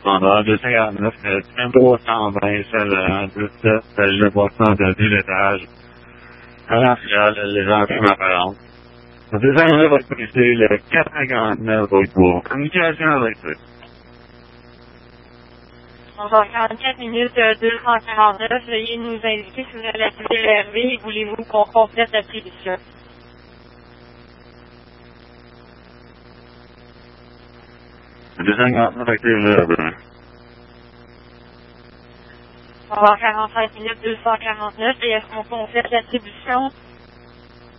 standard, 249, 320, celle 17, celle de boisson de 10 étages, à l'ancienne, les gens qui m'apparent. Le 249 va être ici, le 459 va être pour communication avec eux. 11h44 minutes 249, veuillez nous indiquer si vous avez la CDRV et voulez-vous qu'on complète l'attribution. Le 249 active le 11h45 minutes 249, et est-ce qu'on complète l'attribution?